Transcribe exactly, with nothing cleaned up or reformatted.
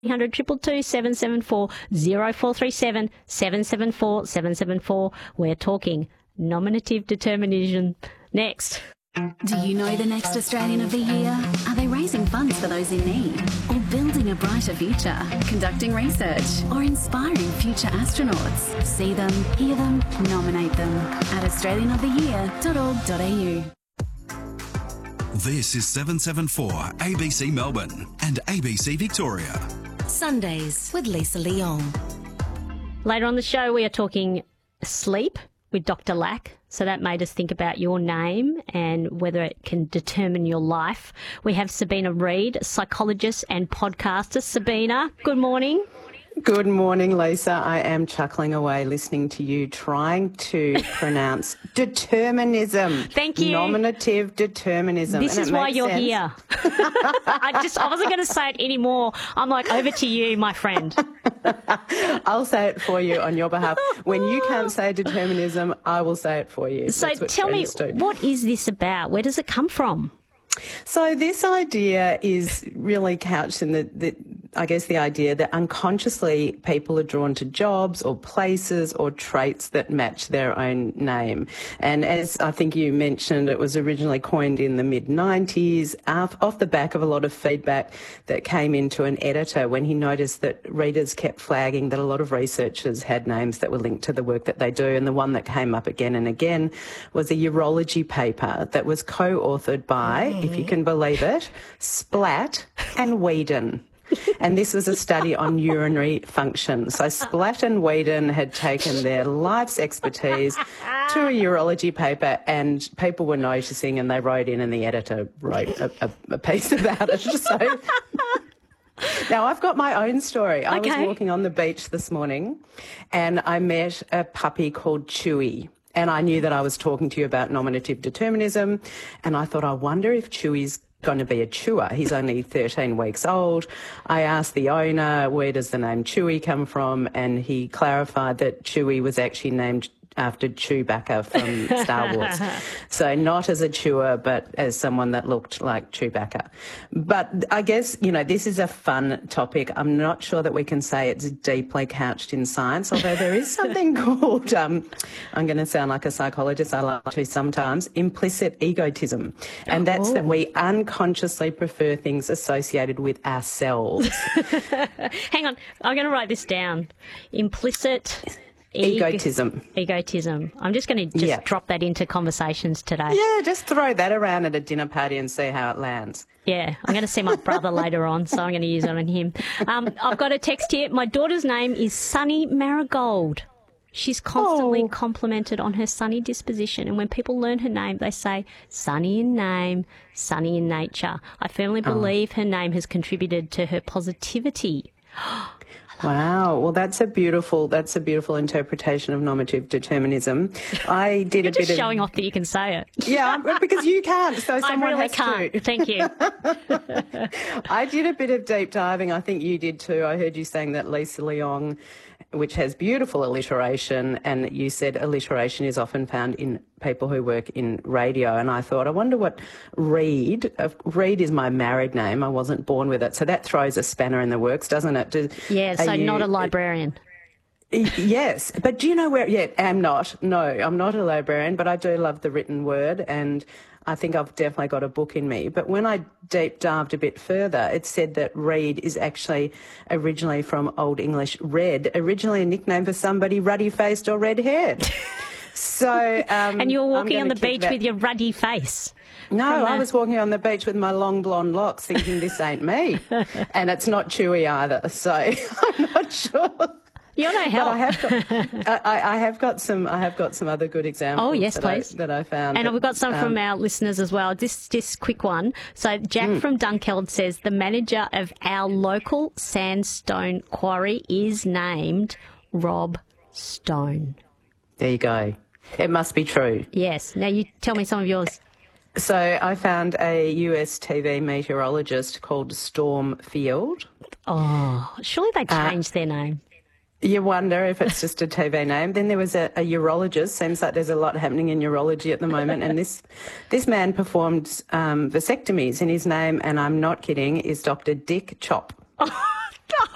hundred two two two seven seven four zero four three seven seven seven four seven seven four. We're talking nominative determinism next. Do you know the next Australian of the Year? Are they raising funds for those in need? Or building a brighter future? Conducting research? Or inspiring future astronauts? See them, hear them, nominate them at australian of the year dot org dot a u. This is seven seven four A B C Melbourne and A B C Victoria. Sundays with Lisa Leong. Later on the show, we are talking sleep with Doctor Lack. So that made us think about your name and whether it can determine your life. We have Sabina Reid, psychologist and podcaster. Sabina, good morning. Good morning, Lisa. I am chuckling away listening to you trying to pronounce determinism. Thank you. Nominative determinism. This and is why you're sense. here. I just I wasn't going to say it anymore. I'm like, over to you, my friend. I'll say it for you on your behalf. When you can't say determinism, I will say it for you. So That's what tell me, friends do. what is this about? Where does it come from? So this idea is really couched in the, the, I guess, the idea that unconsciously people are drawn to jobs or places or traits that match their own name. And as I think you mentioned, it was originally coined in the mid nineties off, off the back of a lot of feedback that came into an editor when he noticed that readers kept flagging that a lot of researchers had names that were linked to the work that they do. And the one that came up again and again was a urology paper that was co-authored by, if you can believe it, Splatt and Whedon. And this was a study on urinary function. So Splatt and Whedon had taken their life's expertise to a urology paper, and people were noticing, and they wrote in, and the editor wrote a, a, a piece about it. So now I've got my own story. I Okay. was walking on the beach this morning, and I met a puppy called Chewy. And I knew that I was talking to you about nominative determinism, and I thought, I wonder if Chewy's going to be a chewer. He's only thirteen weeks old. I asked the owner, where does the name Chewy come from? And he clarified that Chewy was actually named after Chewbacca from Star Wars. So not as a chewer, but as someone that looked like Chewbacca. But I guess, you know, this is a fun topic. I'm not sure that we can say it's deeply couched in science, although there is something called, um, I'm going to sound like a psychologist, I like to sometimes, implicit egotism. And that's Oh. that we unconsciously prefer things associated with ourselves. Hang on, I'm going to write this down. Implicit ego- Egotism. Egotism. I'm just going to just Yeah. drop that into conversations today. Yeah, just throw that around at a dinner party and see how it lands. Yeah, I'm going to see my brother later on, so I'm going to use it on him. Um, I've got a text here. My daughter's name is Sunny Marigold. She's constantly Oh. complimented on her sunny disposition, and when people learn her name, they say, sunny in name, sunny in nature. I firmly believe her name has contributed to her positivity. Wow. Well, that's a beautiful, that's a beautiful interpretation of nominative determinism. I did You're a just bit showing of, off that you can say it. yeah, because you can't, so I someone really has can't. to. Thank you. I did a bit of deep diving. I think you did too. I heard you saying that Lisa Leong, which has beautiful alliteration, and you said alliteration is often found in people who work in radio. And I thought, I wonder what Reid, uh, Reid is my married name. I wasn't born with it. So that throws a spanner in the works, doesn't it? Do, Yeah, are so you- not a librarian. Yes, but do you know where? Yeah, am not. No, I'm not a librarian, but I do love the written word, and I think I've definitely got a book in me. But when I deep dived a bit further, it said that Reid is actually originally from Old English red, originally a nickname for somebody ruddy-faced or red-haired. So, um, And you were I'm walking on gonna the kick beach that- with your ruddy face. No, from I the- was walking on the beach with my long blonde locks thinking this ain't me. And it's not Chewy either, so I'm not sure. You're no help. But I have got, I, I have got some. I have got some other good examples. Oh, yes, that I- please. that I found. And that, we've got some from um, our listeners as well. This just quick one. So Jack Hmm. from Dunkeld says the manager of our local sandstone quarry is named Rob Stone. There you go. It must be true. Yes. Now you tell me some of yours. So I found a U S T V meteorologist called Storm Field. Oh, surely they Uh, changed their name. You wonder if it's just a T V name. Then there was a, a urologist. Seems like there's a lot happening in urology at the moment. And this this man performed um, vasectomies, and his name, and I'm not kidding, is Doctor Dick Chop.